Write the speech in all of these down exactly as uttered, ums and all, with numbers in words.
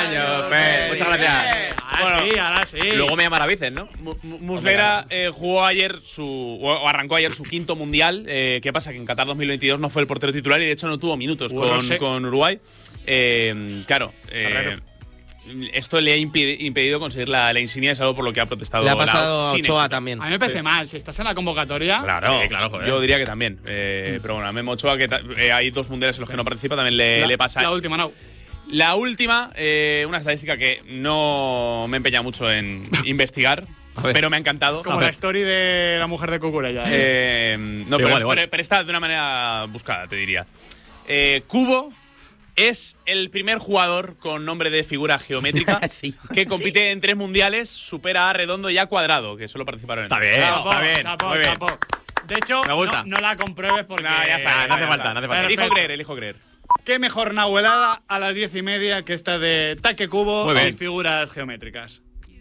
años, Fer. Muchas gracias. Ahora bueno, sí, ahora sí. Luego me llamará Vicen, ¿no? Muslera eh, jugó ayer su o arrancó ayer su quinto mundial. Eh, ¿Qué pasa? Que en Qatar dos mil veintidós no fue el portero titular y de hecho no tuvo minutos Bueno, con, sé. con Uruguay. Eh, claro. Eh, esto le ha impedi- impedido conseguir la, la insignia, es algo por lo que ha protestado. Le ha pasado la, a sin Ochoa éxito. también. A mí me parece Sí. mal. Si estás en la convocatoria. Claro, Sí, claro, joder. yo diría que también. Eh, pero bueno, a Memo Ochoa, que ta- eh, hay dos mundiales en los que no participa, también le, la, le pasa. La última, no. La última, eh, una estadística que no me empeña mucho en investigar, pero me ha encantado. Como la story de la mujer de Cucurella. Eh, no, pero, Igual, igual. pero- pero está de una manera buscada, te diría. Eh, Cubo es el primer jugador con nombre de figura geométrica Sí. que compite en tres mundiales, supera a Redondo y a Cuadrado, que solo participaron en Está tres. bien, Chapo, está bien. chapo, Muy bien. chapo. De hecho, Me gusta. No, no la compruebes porque. Nah, ya está, no ya hace ya falta, está. no hace falta. Elijo Perfecto. creer, elijo creer. Qué mejor nahuelada a las diez y media que esta de Taque Cubo Muy bien. y figuras geométricas.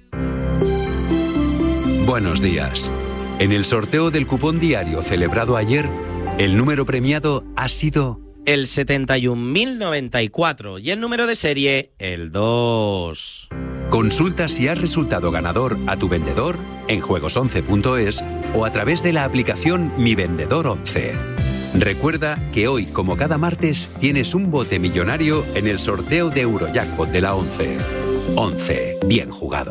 Buenos días. En el sorteo del cupón diario celebrado ayer, el número premiado ha sido El setenta y un mil noventa y cuatro y el número de serie, el dos. Consulta si has resultado ganador a tu vendedor en juegos once punto es o a través de la aplicación Mi Vendedor once. Recuerda que hoy, como cada martes, tienes un bote millonario en el sorteo de Eurojackpot de la once. once. Bien jugado.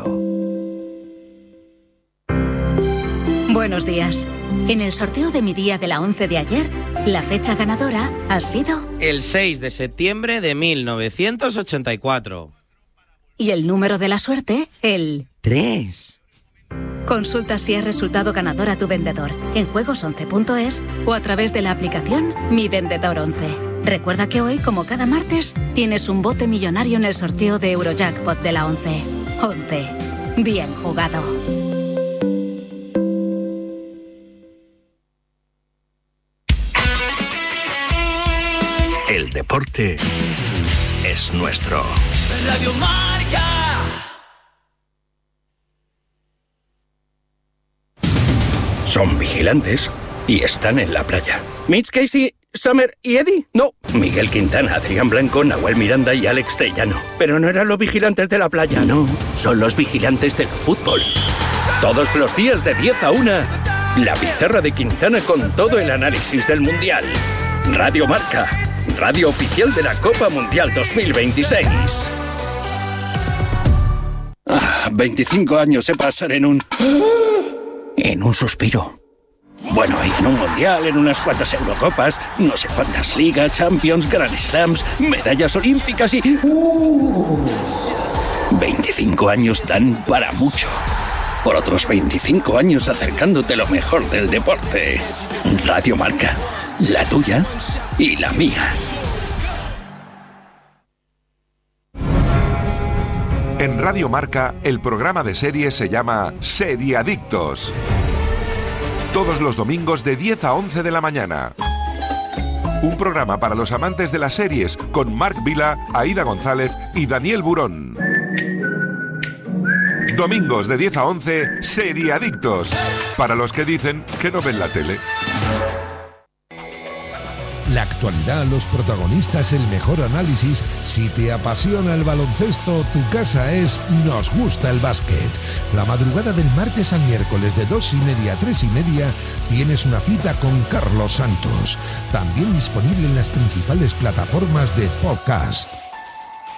Buenos días. En el sorteo de mi día de la once de ayer, la fecha ganadora ha sido El seis de septiembre de mil novecientos ochenta y cuatro. y el número de la suerte, el tres. Consulta si has resultado ganador a tu vendedor en juegos once punto es o a través de la aplicación Mi Vendedor once. Recuerda que hoy, como cada martes, tienes un bote millonario en el sorteo de Eurojackpot de la once. once. Bien jugado. El deporte es nuestro. Radio Marca. Son vigilantes y están en la playa. Mitch Casey, Summer y Eddie. No, Miguel Quintana, Adrián Blanco, Nahuel Miranda y Alex Tellano. Pero no eran los vigilantes de la playa, no. Son los vigilantes del fútbol. Todos los días de diez a una, la pizarra de Quintana con todo el análisis del Mundial. Radio Marca, radio oficial de la Copa Mundial dos mil veintiséis. Ah, veinticinco años se pasan en un... en un suspiro. Bueno, y en un Mundial, en unas cuantas Eurocopas, no sé cuántas ligas, Champions, Grand Slams, medallas olímpicas y... Uh, veinticinco años dan para mucho. Por otros veinticinco años acercándote lo mejor del deporte. Radio Marca, la tuya y la mía. En Radio Marca, el programa de series se llama Seriadictos. Todos los domingos de diez a once de la mañana. Un programa para los amantes de las series con Marc Vila, Aida González y Daniel Burón. Domingos de diez a once, Seriadictos. Para los que dicen que no ven la tele. La actualidad, los protagonistas, el mejor análisis. Si te apasiona el baloncesto, tu casa es Nos Gusta el Básquet. La madrugada del martes al miércoles de dos y media a tres y media tienes una cita con Carlos Santos. También disponible en las principales plataformas de podcast.